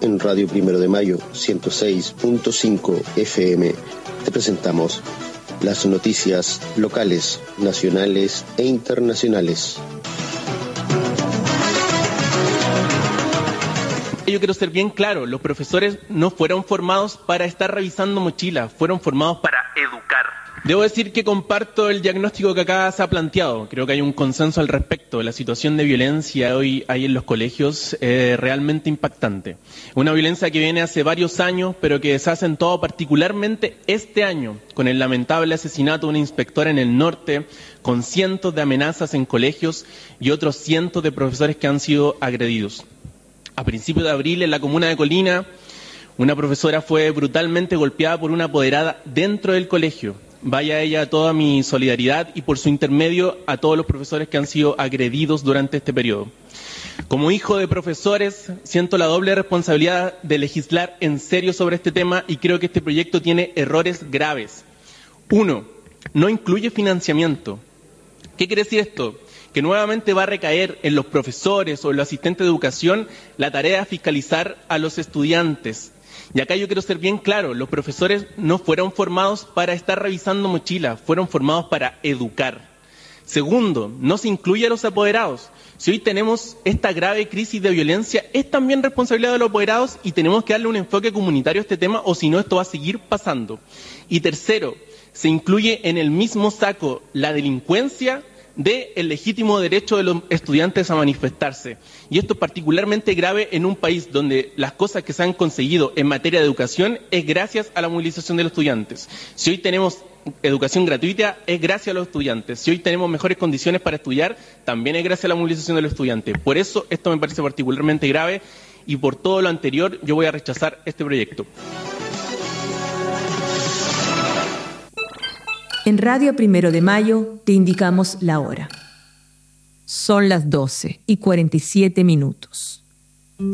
en Radio Primero de Mayo 106.5 FM te presentamos las noticias locales, nacionales e internacionales. Yo quiero ser bien claro, los profesores no fueron formados para estar revisando mochilas, fueron formados para educar. Debo decir que comparto el diagnóstico que acá se ha planteado. Creo que hay un consenso al respecto. La situación de violencia hoy hay en los colegios es realmente impactante. Una violencia que viene hace varios años, pero que se ha acentuado particularmente este año, con el lamentable asesinato de una inspectora en el norte, con cientos de amenazas en colegios y otros cientos de profesores que han sido agredidos. A principios de abril, en la comuna de Colina, una profesora fue brutalmente golpeada por una apoderada dentro del colegio. Vaya a ella toda mi solidaridad y por su intermedio a todos los profesores que han sido agredidos durante este periodo. Como hijo de profesores, siento la doble responsabilidad de legislar en serio sobre este tema y creo que este proyecto tiene errores graves. 1. No incluye financiamiento. ¿Qué quiere decir esto? Que nuevamente va a recaer en los profesores o en los asistentes de educación la tarea de fiscalizar a los estudiantes. Y acá yo quiero ser bien claro, los profesores no fueron formados para estar revisando mochilas, fueron formados para educar. Segundo, no se incluye a los apoderados. Si hoy tenemos esta grave crisis de violencia, es también responsabilidad de los apoderados y tenemos que darle un enfoque comunitario a este tema o si no esto va a seguir pasando. Y tercero, se incluye en el mismo saco la delincuencia del legítimo derecho de los estudiantes a manifestarse. Y esto es particularmente grave en un país donde las cosas que se han conseguido en materia de educación es gracias a la movilización de los estudiantes. Si hoy tenemos educación gratuita, es gracias a los estudiantes. Si hoy tenemos mejores condiciones para estudiar, también es gracias a la movilización de los estudiantes. Por eso esto me parece particularmente grave y por todo lo anterior yo voy a rechazar este proyecto. En Radio Primero de Mayo te indicamos la hora. Son las 12:47.